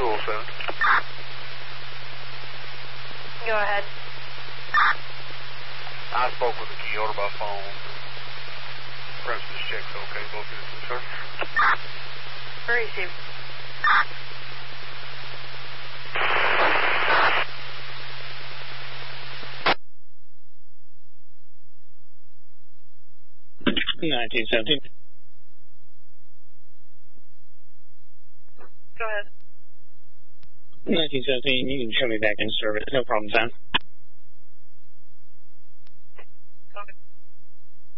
207. Go ahead. I spoke with the key holder by phone. Premises check's okay, both units, sir. Receive. Go ahead. 1917, you can show me back in service. No problem, Sam.